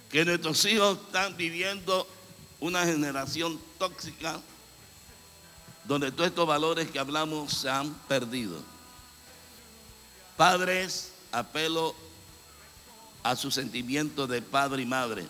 que nuestros hijos están viviendo una generación tóxica donde todos estos valores que hablamos se han perdido. Padres, apelo a sus sentimientos de padre y madre.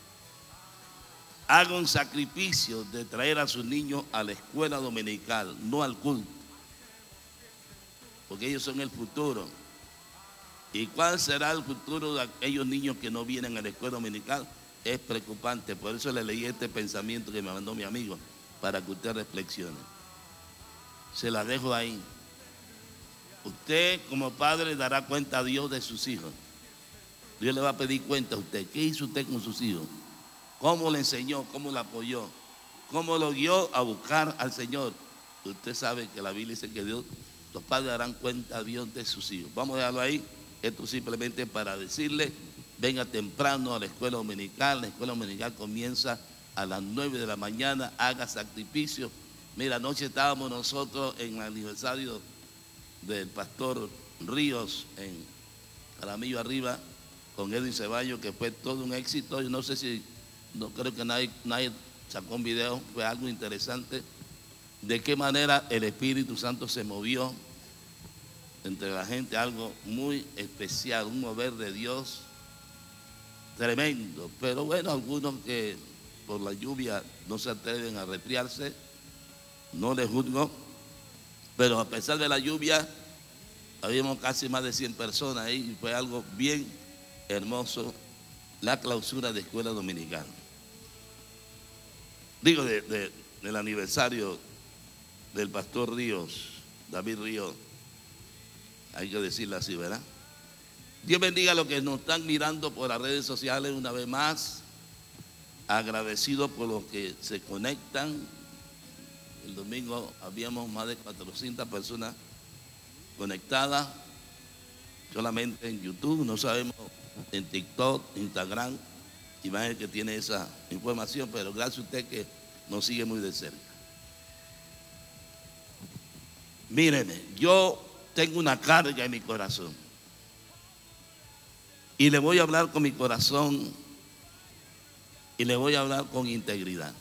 Haga un sacrificio de traer a sus niños a la escuela dominical, no al culto, porque ellos son el futuro. ¿Y cuál será el futuro de aquellos niños que no vienen a la escuela dominical? Es preocupante. Por eso le leí este pensamiento que me mandó mi amigo, para que usted reflexione. Se la dejo ahí. Usted como padre dará cuenta a Dios de sus hijos. Dios le va a pedir cuenta a usted. ¿Qué hizo usted con sus hijos? ¿Cómo le enseñó? ¿Cómo le apoyó? ¿Cómo lo guió a buscar al Señor? Usted sabe que la Biblia dice que Dios, los padres darán cuenta a Dios de sus hijos. Vamos a dejarlo ahí. Esto simplemente para decirle, venga temprano a la escuela dominical. La escuela dominical comienza a las 9 de la mañana. Haga sacrificio. Mira, anoche estábamos nosotros en el aniversario del pastor Ríos en Jaramillo Arriba con Edwin Ceballos, que fue todo un éxito. Yo no sé si, no creo que nadie sacó un video, fue algo interesante de qué manera el Espíritu Santo se movió entre la gente, algo muy especial, un mover de Dios tremendo. Pero bueno, algunos que por la lluvia no se atreven a resfriarse, no les juzgo, pero a pesar de la lluvia habíamos casi más de 100 personas ahí y fue algo bien hermoso la clausura de escuela dominicana. Digo, del aniversario del pastor Ríos, David Ríos, hay que decirlo así, ¿verdad? Dios bendiga a los que nos están mirando por las redes sociales una vez más, agradecido por los que se conectan. El domingo habíamos más de 400 personas conectadas, solamente en YouTube, no sabemos en TikTok, Instagram, Iván que tiene esa información, pero gracias a usted que nos sigue muy de cerca. Míreme, yo tengo una carga en mi corazón y le voy a hablar con mi corazón y le voy a hablar con integridad.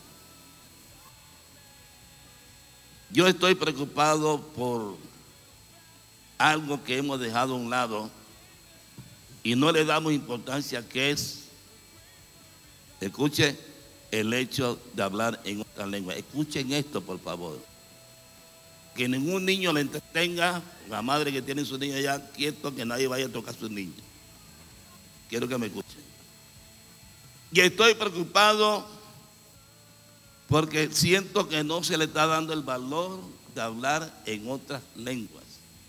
Yo estoy preocupado por algo que hemos dejado a un lado y no le damos importancia, que es, escuche, el hecho de hablar en otra lengua. Escuchen esto, por favor. Que ningún niño le entretenga, la madre que tiene su niño allá quieto, que nadie vaya a tocar a sus niños. Quiero que me escuchen. Y estoy preocupado porque siento que no se le está dando el valor de hablar en otras lenguas.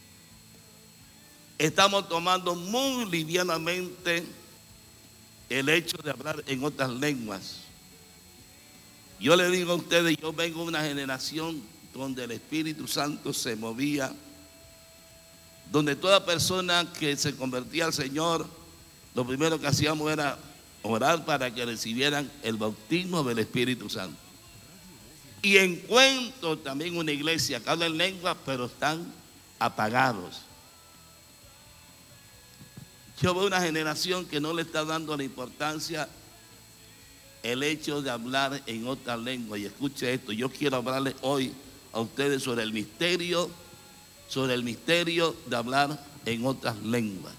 Estamos tomando muy livianamente el hecho de hablar en otras lenguas. Yo le digo a ustedes, yo vengo de una generación donde el Espíritu Santo se movía, donde toda persona que se convertía al Señor, lo primero que hacíamos era orar para que recibieran el bautismo del Espíritu Santo. Y encuentro también una iglesia que habla en lengua, pero están apagados. Yo veo una generación que no le está dando la importancia el hecho de hablar en otra lengua. Y escuche esto, yo quiero hablarles hoy a ustedes sobre el misterio de hablar en otras lenguas.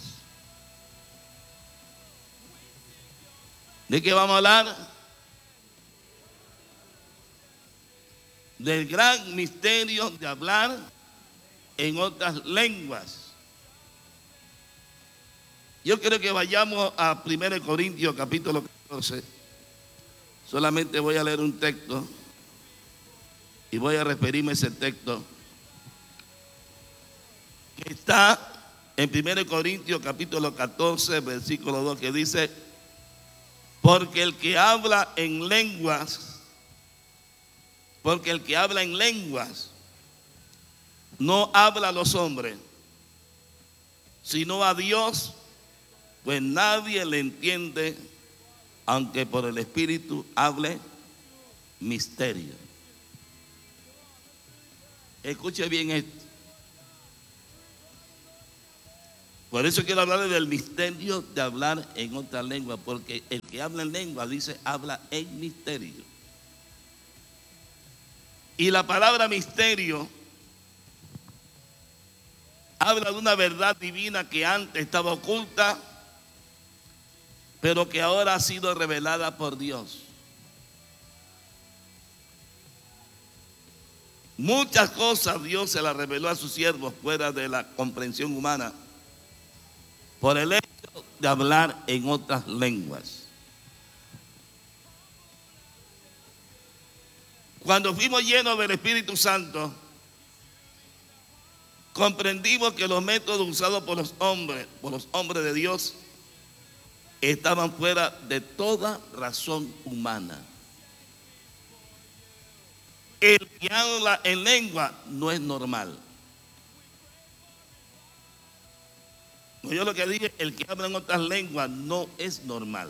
¿De qué vamos a hablar? Del gran misterio de hablar en otras lenguas. Yo quiero que vayamos a 1 Corintios capítulo 14. Solamente voy a leer un texto y voy a referirme a ese texto que está en 1 Corintios capítulo 14, versículo 2, que dice: porque el que habla en lenguas no habla a los hombres, sino a Dios, pues nadie le entiende, aunque por el Espíritu hable misterio. Escuche bien esto. Por eso quiero hablarle del misterio de hablar en otra lengua, porque el que habla en lengua, dice, habla en misterio. Y la palabra misterio habla de una verdad divina que antes estaba oculta, pero que ahora ha sido revelada por Dios. Muchas cosas Dios se las reveló a sus siervos fuera de la comprensión humana, por el hecho de hablar en otras lenguas. Cuando fuimos llenos del Espíritu Santo, comprendimos que los métodos usados por los hombres de Dios, estaban fuera de toda razón humana. El que habla en lengua no es normal. Yo lo que dije, el que habla en otras lenguas no es normal.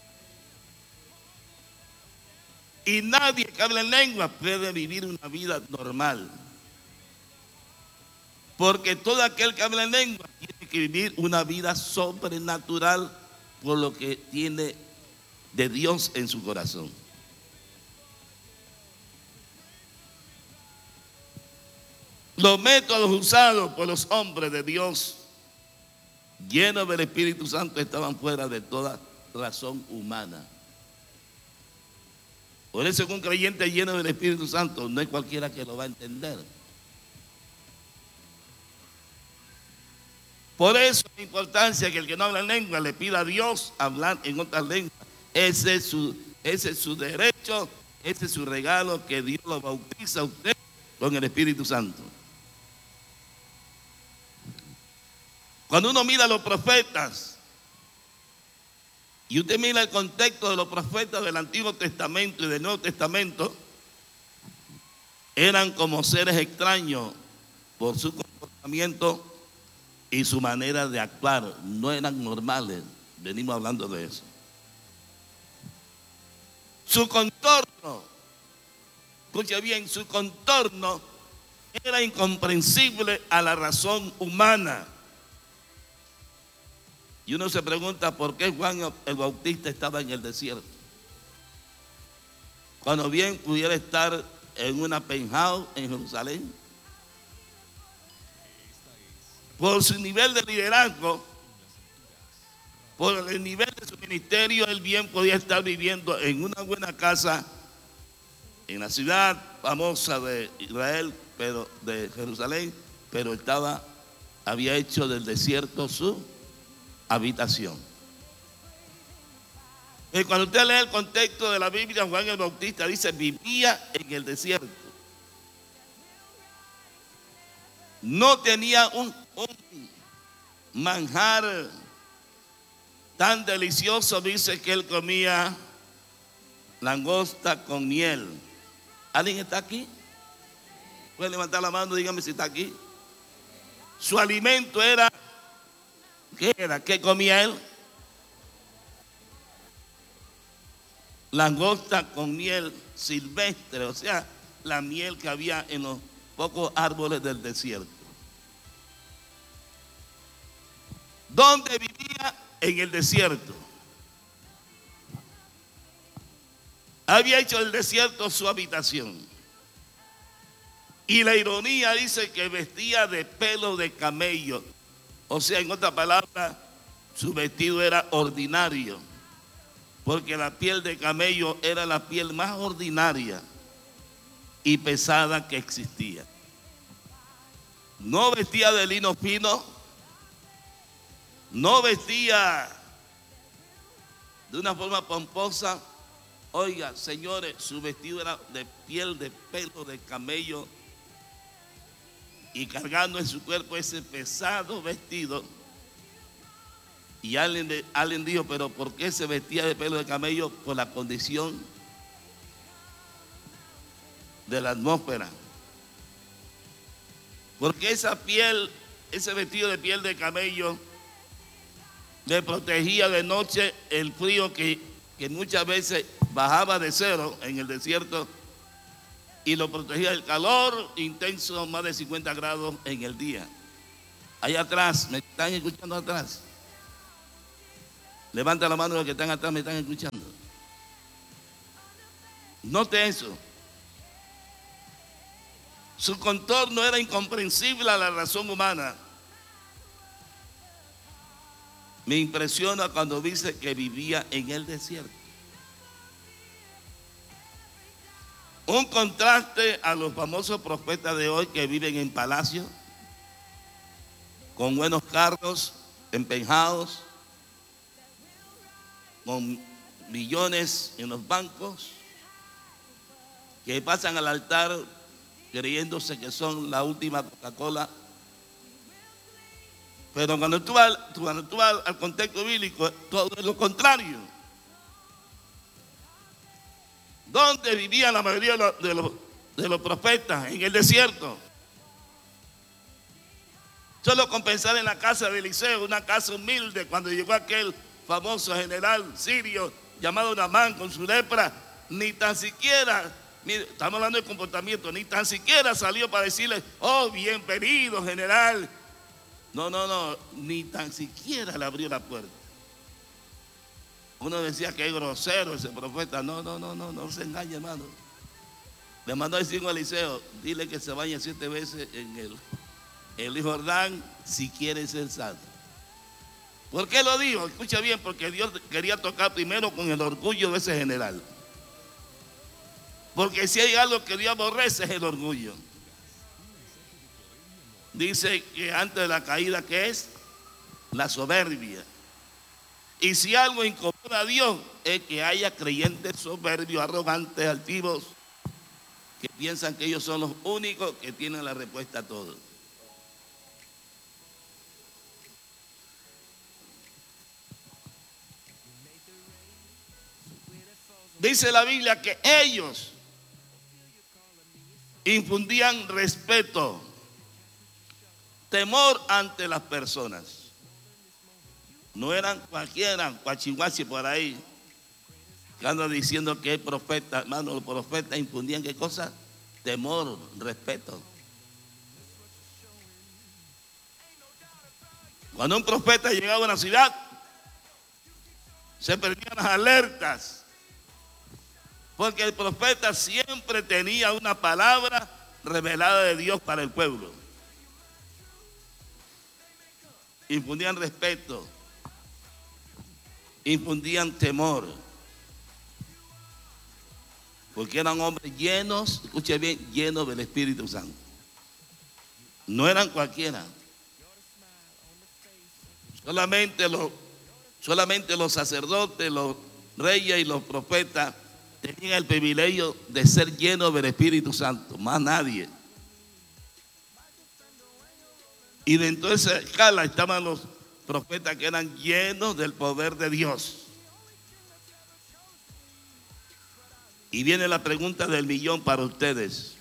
Y nadie que habla en lengua puede vivir una vida normal. Porque todo aquel que habla en lengua tiene que vivir una vida sobrenatural por lo que tiene de Dios en su corazón. Los métodos usados por los hombres de Dios llenos del Espíritu Santo estaban fuera de toda razón humana. Por eso un creyente lleno del Espíritu Santo no es cualquiera que lo va a entender. Por eso la importancia que el que no habla en lengua le pida a Dios hablar en otras lenguas. Ese es su derecho, ese es su regalo, que Dios lo bautiza a usted con el Espíritu Santo. Cuando uno mira a los profetas, y usted mira el contexto de los profetas del Antiguo Testamento y del Nuevo Testamento, eran como seres extraños por su comportamiento y su manera de actuar. No eran normales. Venimos hablando de eso. Su contorno, escuche bien, su contorno era incomprensible a la razón humana. Y uno se pregunta por qué Juan el Bautista estaba en el desierto, cuando bien pudiera estar en una penthouse en Jerusalén. Por su nivel de liderazgo, por el nivel de su ministerio, él bien podía estar viviendo en una buena casa en la ciudad famosa de Israel, pero de Jerusalén, pero había hecho del desierto su habitación. Y cuando usted lee el contexto de la Biblia, Juan el Bautista dice, vivía en el desierto. No tenía un manjar tan delicioso, dice que él comía langosta con miel. ¿Alguien está aquí? ¿Puede levantar la mano? Dígame si está aquí. Su alimento era, ¿qué era? ¿Qué comía él? Langosta con miel silvestre, o sea, la miel que había en los pocos árboles del desierto. ¿Dónde vivía? En el desierto. Había hecho el desierto su habitación. Y la ironía dice que vestía de pelo de camello. O sea, en otra palabra, su vestido era ordinario. Porque la piel de camello era la piel más ordinaria y pesada que existía. No vestía de lino fino, no vestía de una forma pomposa. Oiga, señores, su vestido era de piel de pelo de camello, y cargando en su cuerpo ese pesado vestido. Y alguien dijo, pero ¿por qué se vestía de pelo de camello? Por la condición de la atmósfera. Porque esa piel, ese vestido de piel de camello, le protegía de noche el frío que muchas veces bajaba de cero en el desierto, y lo protegía del calor intenso, más de 50 grados en el día. Allá atrás, ¿me están escuchando atrás? Levanta la mano los que están atrás, me están escuchando. Note eso. Su contorno era incomprensible a la razón humana. Me impresiona cuando dice que vivía en el desierto. Un contraste a los famosos profetas de hoy que viven en palacios, con buenos carros, empeñados, con millones en los bancos, que pasan al altar creyéndose que son la última Coca-Cola. Pero cuando tú vas al contexto bíblico, todo es lo contrario. ¿Dónde vivían la mayoría de los profetas? En el desierto. Solo con pensar en la casa de Eliseo, una casa humilde, cuando llegó aquel famoso general sirio llamado Naamán con su lepra, ni tan siquiera, mire, estamos hablando de comportamiento, ni tan siquiera salió para decirle, oh, bienvenido, general. No, ni tan siquiera le abrió la puerta. Uno decía que es grosero ese profeta. No se engañe, hermano. Le mandó a decir a Eliseo, dile que se bañe 7 veces en el Jordán si quiere ser salvo. ¿Por qué lo dijo? Escucha bien, porque Dios quería tocar primero con el orgullo de ese general. Porque si hay algo que Dios aborrece es el orgullo. Dice que antes de la caída, ¿qué es? La soberbia. Y si algo incomoda a Dios es que haya creyentes soberbios, arrogantes, altivos, que piensan que ellos son los únicos que tienen la respuesta a todo. Dice la Biblia que ellos infundían respeto, temor ante las personas. No eran cualquiera, cuachihuachi por ahí, que andan diciendo que es profeta. Hermano, los profetas infundían ¿qué cosa? Temor, respeto. Cuando un profeta llegaba a una ciudad, se perdían las alertas, porque el profeta siempre tenía una palabra revelada de Dios para el pueblo. Infundían respeto, infundían temor, porque eran hombres llenos, escuche bien, llenos del Espíritu Santo. No eran cualquiera. Solamente los sacerdotes, los reyes y los profetas tenían el privilegio de ser llenos del Espíritu Santo, más nadie. Y dentro de esa escala estaban los profetas que eran llenos del poder de Dios. Y viene la pregunta del millón para ustedes.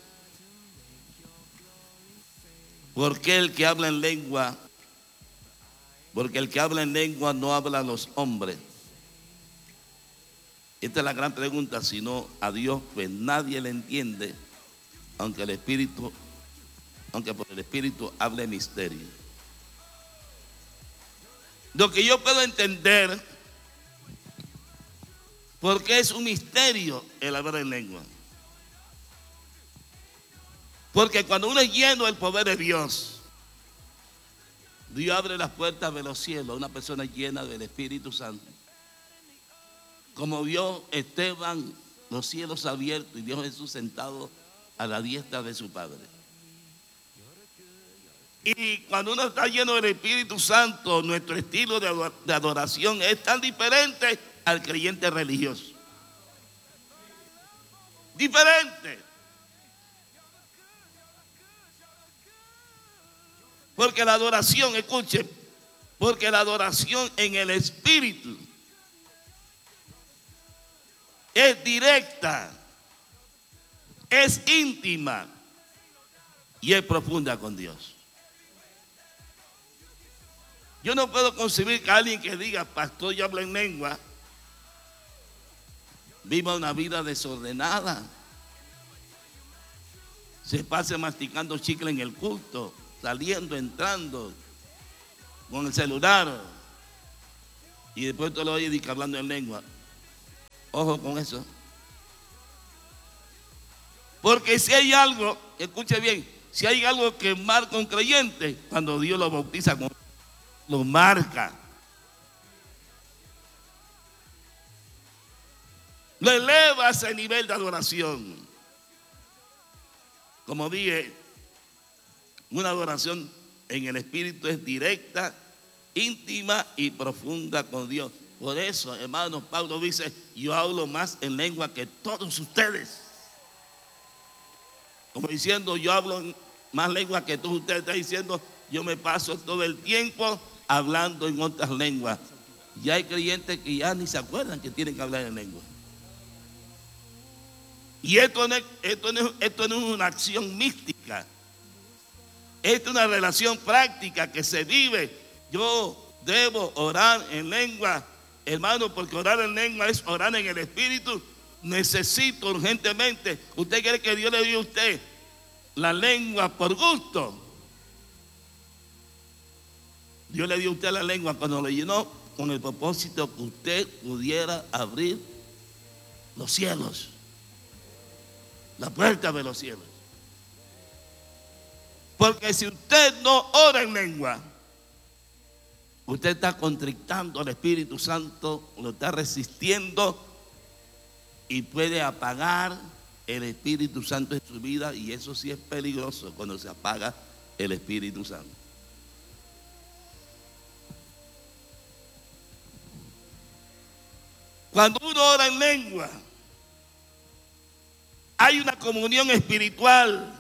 ¿Por qué el que habla en lengua? Porque el que habla en lengua no habla a los hombres. Esta es la gran pregunta, si no a Dios pues nadie le entiende, aunque por el Espíritu hable misterio. Lo que yo puedo entender, porque es un misterio el hablar en lengua. Porque cuando uno es lleno del poder de Dios, Dios abre las puertas de los cielos a una persona llena del Espíritu Santo. Como vio Esteban, los cielos abiertos y vio Jesús sentado a la diestra de su Padre. Y cuando uno está lleno del Espíritu Santo, nuestro estilo de adoración es tan diferente al creyente religioso. Diferente. Porque la adoración, escuchen, porque la adoración en el Espíritu es directa, es íntima y es profunda con Dios. Yo no puedo concebir que alguien que diga, pastor, yo hablo en lengua, viva una vida desordenada, se pase masticando chicle en el culto, saliendo, entrando, con el celular y después tú lo oyes hablando en lengua. Ojo con eso. Porque si hay algo, escuche bien, si hay algo que marca un creyente, cuando Dios lo bautiza, lo marca. Lo eleva a ese nivel de adoración. Como dije, una adoración en el Espíritu es directa, íntima y profunda con Dios. Por eso, hermano, Pablo dice, yo hablo más en lengua que todos ustedes. Como diciendo, yo hablo más lengua que todos ustedes. Está diciendo, yo me paso todo el tiempo hablando en otras lenguas. Ya hay creyentes que ya ni se acuerdan que tienen que hablar en lengua. Y esto no es una acción mística. Esto es una relación práctica que se vive. Yo debo orar en lengua, hermano, porque orar en lengua es orar en el Espíritu. Necesito urgentemente. ¿Usted quiere que Dios le dé a usted la lengua por gusto? Dios le dio a usted la lengua cuando lo llenó con el propósito que usted pudiera abrir los cielos, la puerta de los cielos. Porque si usted no ora en lengua, usted está contrictando al Espíritu Santo, lo está resistiendo y puede apagar el Espíritu Santo en su vida, y eso sí es peligroso cuando se apaga el Espíritu Santo. Cuando uno ora en lengua, hay una comunión espiritual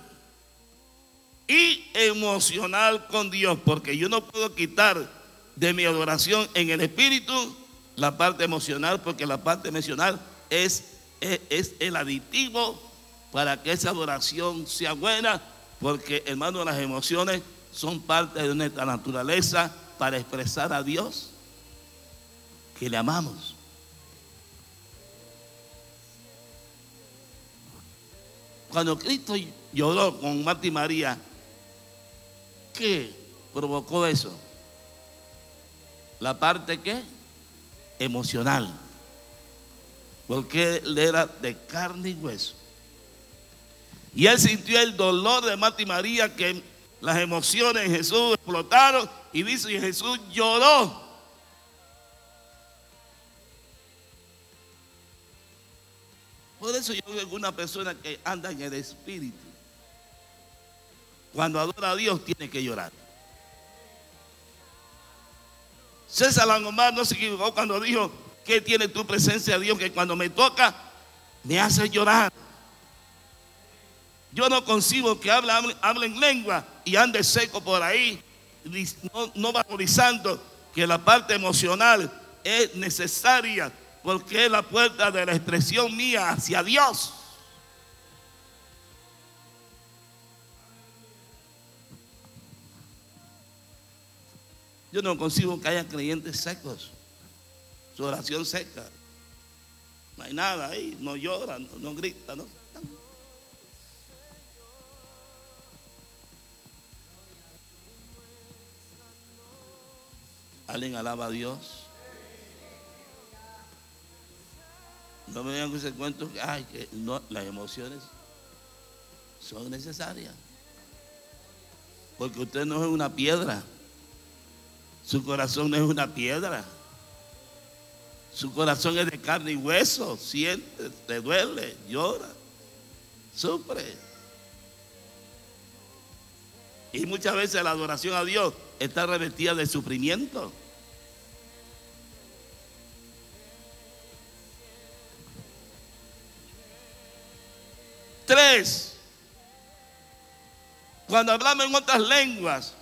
y emocional con Dios, porque yo no puedo quitar de mi adoración en el Espíritu la parte emocional, porque la parte emocional es el aditivo para que esa adoración sea buena, porque, hermano, las emociones son parte de nuestra naturaleza para expresar a Dios que le amamos. Cuando Cristo lloró con Marta y María, ¿qué provocó eso? La parte ¿qué? Emocional. Porque él era de carne y hueso. Y él sintió el dolor de Marta y María, que las emociones en Jesús explotaron, y dice, y Jesús lloró. Por eso yo veo una persona que anda en el Espíritu, cuando adora a Dios tiene que llorar. César Langomar no se equivocó cuando dijo que tiene tu presencia, Dios, que cuando me toca me hace llorar. Yo no concibo que hable en lengua y ande seco por ahí, no valorizando que la parte emocional es necesaria, porque es la puerta de la expresión mía hacia Dios. Yo no concibo que haya creyentes secos, su oración seca. No hay nada ahí, no llora, no grita, no. ¿Alguien alaba a Dios? No me digan que ese cuento que no, las emociones son necesarias. Porque usted no es una piedra. Su corazón no es una piedra. Su corazón es de carne y hueso. Siente, te duele, llora, sufre. Y muchas veces la adoración a Dios está revestida de sufrimiento. Tres, cuando hablamos en otras lenguas,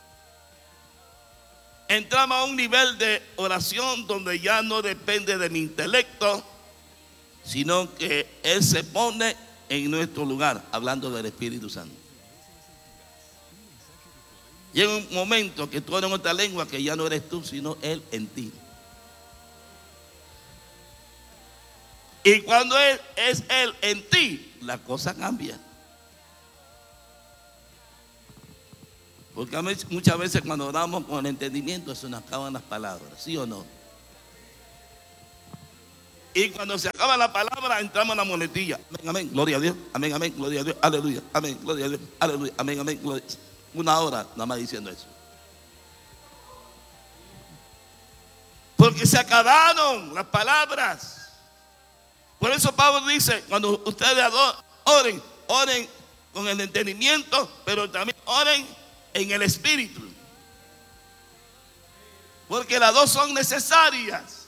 entramos a un nivel de oración donde ya no depende de mi intelecto, sino que Él se pone en nuestro lugar, hablando del Espíritu Santo. Llega un momento que tú oras en otra lengua que ya no eres tú, sino Él en ti. Y cuando es Él en ti, la cosa cambia. Porque muchas veces cuando oramos con el entendimiento se nos acaban las palabras, ¿sí o no? Y cuando se acaba la palabra entramos en la muletilla. Amén, amén, gloria a Dios. Amén, amén, gloria a Dios. Aleluya, amén, gloria a Dios. Aleluya, amén, amén, gloria. Una hora nada más diciendo eso. Porque se acabaron las palabras. Por eso Pablo dice, cuando ustedes oren, oren con el entendimiento, pero también oren en el espíritu. Porque las dos son necesarias.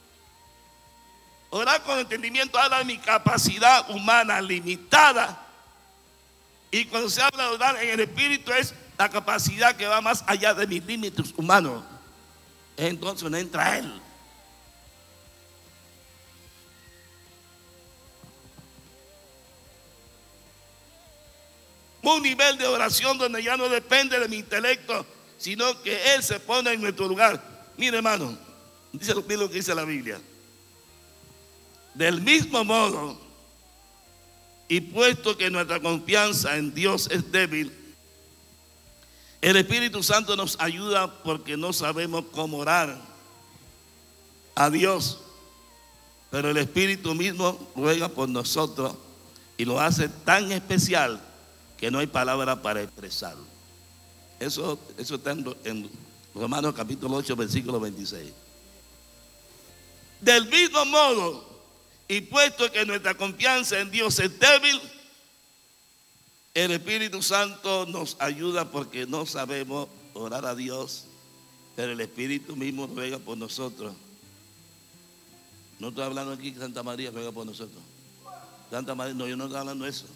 Orar con entendimiento habla de mi capacidad humana limitada. Y cuando se habla de orar en el espíritu es la capacidad que va más allá de mis límites humanos. Entonces no entra Él. Un nivel de oración donde ya no depende de mi intelecto, sino que Él se pone en nuestro lugar. Mire, hermano, dice lo que dice la Biblia. Del mismo modo, y puesto que nuestra confianza en Dios es débil, el Espíritu Santo nos ayuda porque no sabemos cómo orar a Dios, pero el Espíritu mismo ruega por nosotros y lo hace tan especial que no hay palabra para expresarlo. Eso está en Romanos capítulo 8, versículo 26. Del mismo modo, y puesto que nuestra confianza en Dios es débil, el Espíritu Santo nos ayuda porque no sabemos orar a Dios, pero el Espíritu mismo ruega por nosotros. No estoy hablando aquí que Santa María ruega por nosotros. Santa María, no, yo no estoy hablando de eso.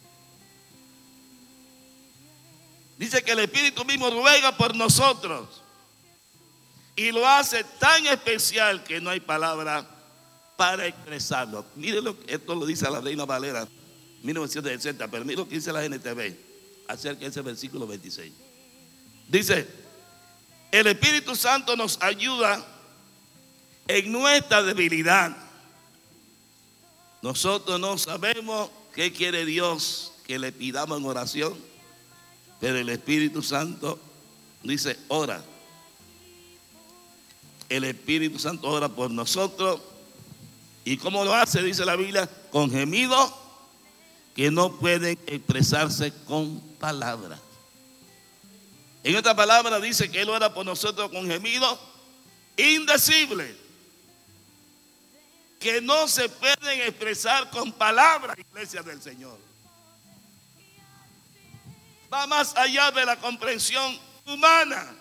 Dice que el Espíritu mismo ruega por nosotros y lo hace tan especial que no hay palabra para expresarlo. Mire esto lo dice la Reina Valera 1960, pero mire lo que dice la NTV acerca de ese versículo 26. Dice, el Espíritu Santo nos ayuda en nuestra debilidad. Nosotros no sabemos qué quiere Dios que le pidamos en oración, pero el Espíritu Santo dice, ora. El Espíritu Santo ora por nosotros. ¿Y cómo lo hace? Dice la Biblia, con gemidos que no pueden expresarse con palabras. En esta palabra dice que Él ora por nosotros con gemidos indecibles, que no se pueden expresar con palabras, iglesia del Señor. Va más allá de la comprensión humana.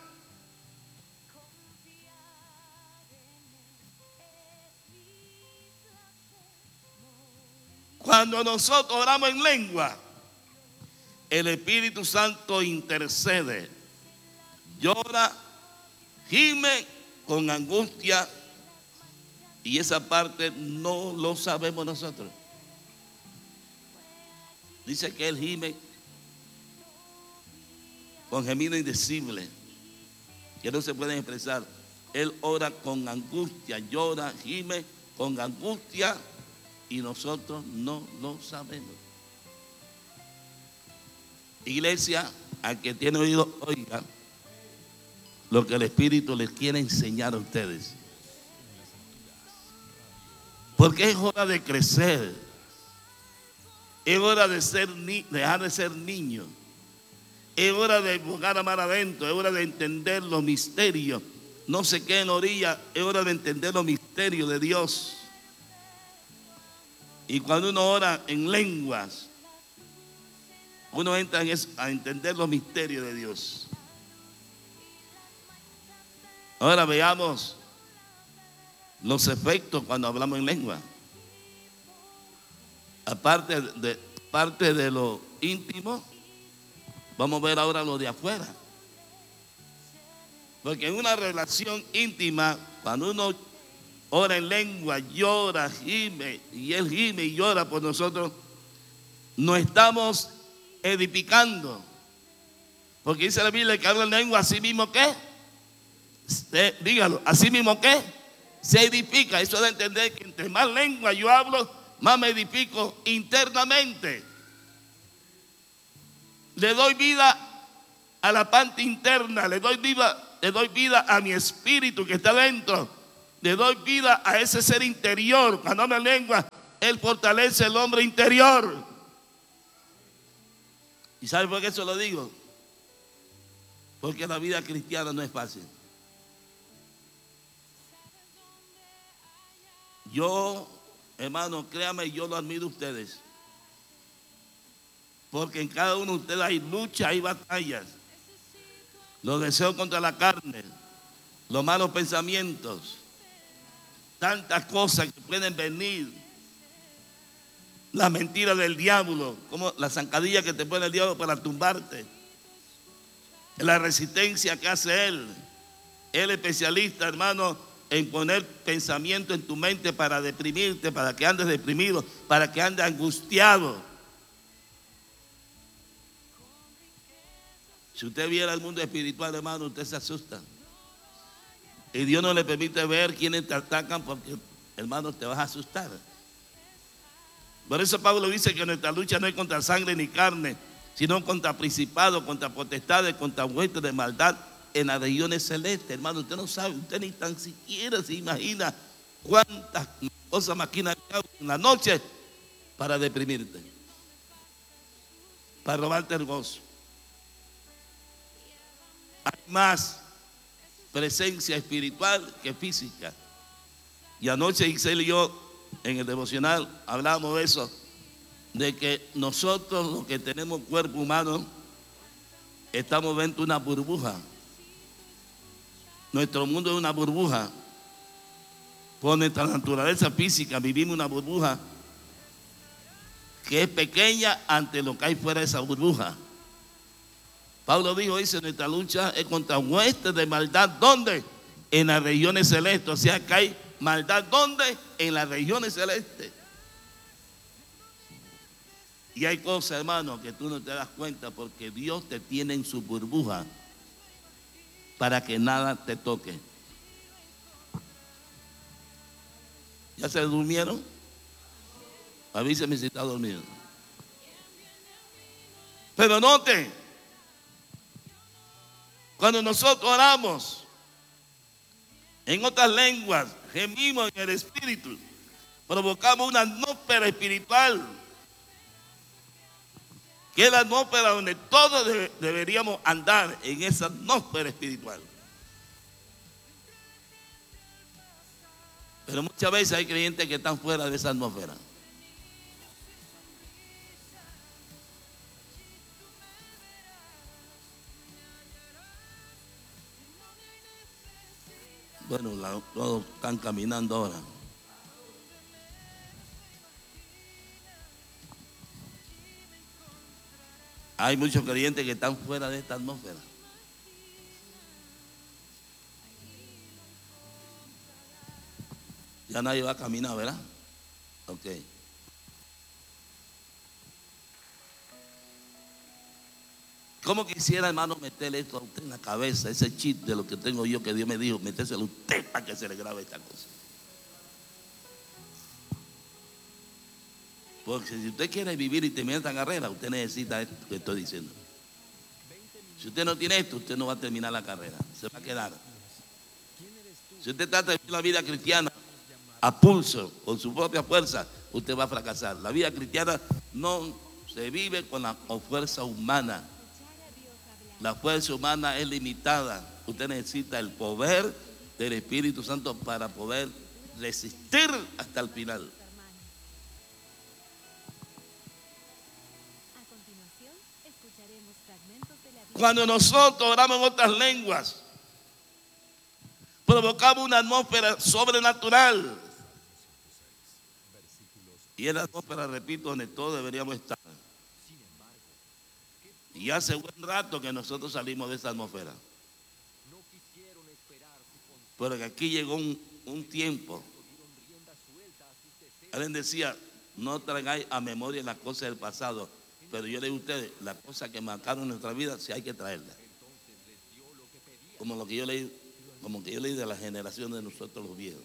Cuando nosotros oramos en lengua, el Espíritu Santo intercede, llora, gime con angustia, y esa parte no lo sabemos nosotros. Dice que Él gime con gemido indecible, que no se pueden expresar. Él ora con angustia, llora, gime con angustia, y nosotros no lo sabemos. Iglesia, al que tiene oído, oiga lo que el Espíritu les quiere enseñar a ustedes. Porque es hora de crecer. Es hora de dejar de ser niños. Es hora de buscar a mar adentro. Es hora de entender los misterios. No se quede en la orilla. Es hora de entender los misterios de Dios. Y cuando uno ora en lenguas, uno entra a entender los misterios de Dios. Ahora veamos los efectos cuando hablamos en lengua. Aparte de lo íntimo, vamos a ver ahora lo de afuera. Porque en una relación íntima, cuando uno ora en lengua, llora, gime, y Él gime y llora por nosotros, no estamos edificando. Porque dice la Biblia que habla en lengua, así mismo que, dígalo, así mismo que se edifica. Eso de entender que entre más lengua yo hablo, más me edifico internamente. Le doy vida a la parte interna, le doy vida a mi espíritu que está dentro, le doy vida a ese ser interior. Cuando habla lengua, Él fortalece el hombre interior. ¿Y sabe por qué eso lo digo? Porque la vida cristiana no es fácil. Yo, hermano, créame, yo lo admiro a ustedes. Porque en cada uno de ustedes hay lucha, hay batallas. Los deseos contra la carne, los malos pensamientos, tantas cosas que pueden venir. La mentira del diablo, como la zancadilla que te pone el diablo para tumbarte. La resistencia que hace él. Él es especialista, hermano, en poner pensamiento en tu mente para deprimirte, para que andes deprimido, para que andes angustiado. Si usted viera el mundo espiritual, hermano, usted se asusta. Y Dios no le permite ver quienes te atacan porque, hermano, te vas a asustar. Por eso Pablo dice que nuestra lucha no es contra sangre ni carne, sino contra principados, contra potestades, contra huestes de maldad en las regiones celestes. Hermano, usted no sabe, usted ni tan siquiera se imagina cuántas cosas maquinan en la noche para deprimirte, para robarte el gozo. Hay más presencia espiritual que física. Y anoche Ixel y yo en el devocional hablamos de eso, de que nosotros los que tenemos cuerpo humano estamos dentro de una burbuja. Nuestro mundo es una burbuja. Por nuestra naturaleza física vivimos una burbuja que es pequeña ante lo que hay fuera de esa burbuja. Pablo dice, nuestra lucha es contra huestes de maldad. ¿Dónde? En las regiones celestes. O sea que hay maldad. ¿Dónde? En las regiones celestes. Y hay cosas, hermano, que tú no te das cuenta porque Dios te tiene en su burbuja para que nada te toque. ¿Ya se durmieron? Avíseme si está dormido. Pero note, cuando nosotros oramos en otras lenguas, gemimos en el espíritu, provocamos una atmósfera espiritual, que es la atmósfera donde todos deberíamos andar, en esa atmósfera espiritual. Pero muchas veces hay creyentes que están fuera de esa atmósfera. Bueno, todos están caminando ahora. Hay muchos creyentes que están fuera de esta atmósfera. Ya nadie va a caminar, ¿verdad? Ok. ¿Cómo quisiera, hermano, meterle esto a usted en la cabeza, ese chip de lo que tengo yo, que Dios me dijo, metérselo a usted para que se le grabe esta cosa? Porque si usted quiere vivir y terminar esta carrera, usted necesita esto que estoy diciendo. Si usted no tiene esto, usted no va a terminar la carrera, se va a quedar. Si usted trata de vivir la vida cristiana a pulso, con su propia fuerza, usted va a fracasar. La vida cristiana no se vive con la fuerza humana. La fuerza humana es limitada. Usted necesita el poder del Espíritu Santo para poder resistir hasta el final. Cuando nosotros oramos en otras lenguas, provocamos una atmósfera sobrenatural. Y es la atmósfera, repito, donde todos deberíamos estar. Y hace buen rato que nosotros salimos de esa atmósfera. Porque aquí llegó un tiempo. Alguien decía, no traigáis a memoria las cosas del pasado. Pero yo le digo a ustedes, las cosas que marcaron nuestra vida, sí hay que traerlas. Como lo que yo leí, de la generación de nosotros los viejos.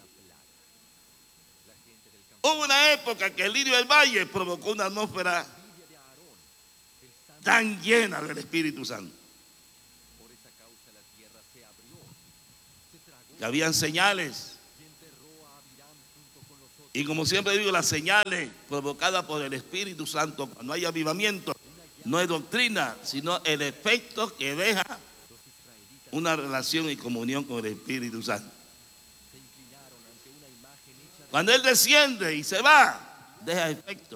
Hubo una época que el lirio del valle provocó una atmósfera tan llena del Espíritu Santo. que habían señales. Y como siempre digo, las señales provocadas por el Espíritu Santo, cuando hay avivamiento, no es doctrina, sino el efecto que deja una relación y comunión con el Espíritu Santo. Cuando Él desciende y se va, deja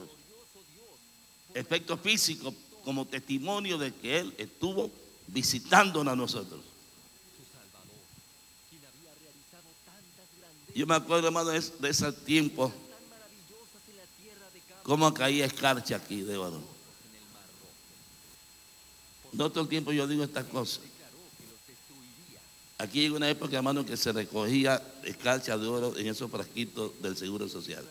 efectos físicos como testimonio de que Él estuvo visitándonos a nosotros. Yo me acuerdo, hermano, de ese tiempo, cómo caía escarcha aquí de oro. No todo el tiempo yo digo estas cosas. Aquí hay una época, hermano, que se recogía escarcha de oro en esos frasquitos del Seguro Social.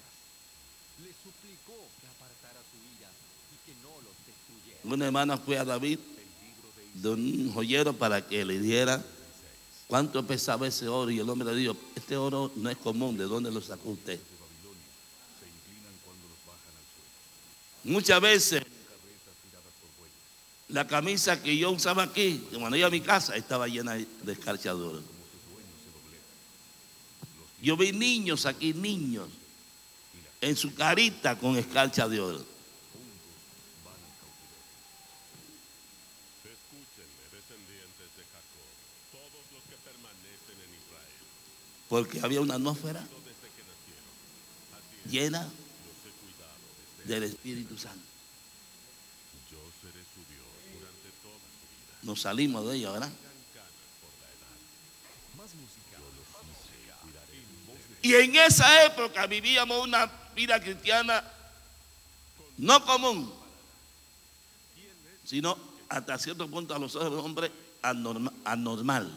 Una hermana fue a David de un joyero para que le diera cuánto pesaba ese oro, y el hombre le dijo: este oro no es común, ¿de dónde lo sacó usted? Muchas veces la camisa que yo usaba aquí, cuando iba a mi casa, estaba llena de escarcha de oro. Yo vi niños aquí, niños, en su carita con escarcha de oro. Porque había una atmósfera llena del Espíritu Santo. Nos salimos de ella, ¿verdad? Y en esa época vivíamos una vida cristiana no común, sino hasta cierto punto a los ojos del hombre anormal.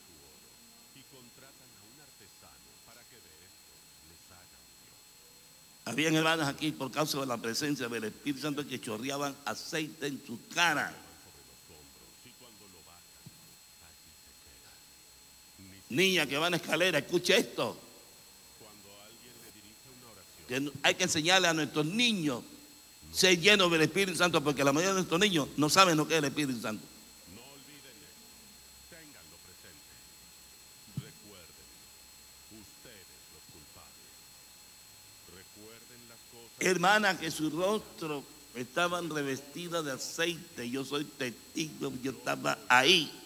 Habían hermanos aquí por causa de la presencia del Espíritu Santo que chorreaban aceite en su cara. Niña que va en la escalera, escuche esto. Que hay que enseñarle a nuestros niños ser llenos del Espíritu Santo, porque la mayoría de nuestros niños no saben lo que es el Espíritu Santo. No olviden eso, ténganlo presente. Recuerden, ustedes los culpables. Recuerden las cosas. Hermana, que su rostro estaban revestidas de aceite. Yo soy testigo, yo estaba ahí.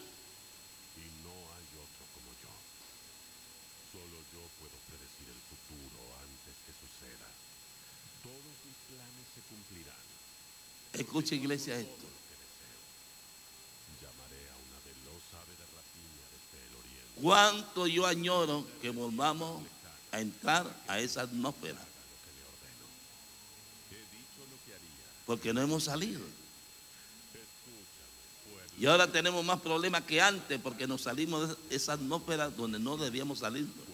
Escucha, iglesia, esto. Cuánto yo añoro que volvamos a entrar a esa atmósfera, porque no hemos salido. Y ahora tenemos más problemas que antes, porque nos salimos de esa atmósfera donde no debíamos salirnos.